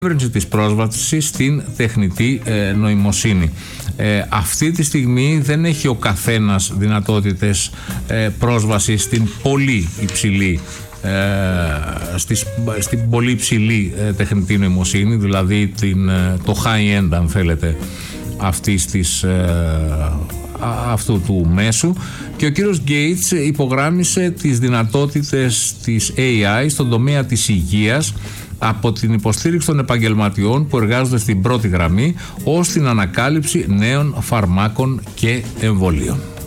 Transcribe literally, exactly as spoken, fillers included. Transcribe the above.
της πρόσβασης στην τεχνητή ε, νοημοσύνη. Ε, αυτή τη στιγμή δεν έχει ο καθένας δυνατότητες ε, πρόσβασης στην πολύ υψηλή ε, στις, στην πολύ υψηλή ε, τεχνητή νοημοσύνη, δηλαδή την, ε, το high-end, αν θέλετε, αυτής της, ε, αυτού του μέσου, και ο κύριος Γκέιτς υπογράμμισε τις δυνατότητες της έι άι στον τομέα της υγείας, από την υποστήριξη των επαγγελματιών που εργάζονται στην πρώτη γραμμή ως την ανακάλυψη νέων φαρμάκων και εμβολίων.